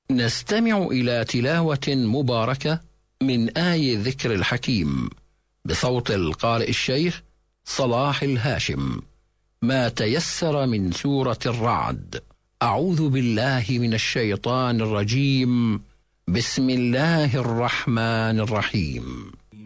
نستمع إلى تلاوة مباركة من آي ذكر الحكيم بصوت القارئ الشيخ صلاح الهاشم. ما تيسر من سورة الرعد. أعوذ بالله من الشيطان الرجيم. بسم الله الرحمن الرحيم.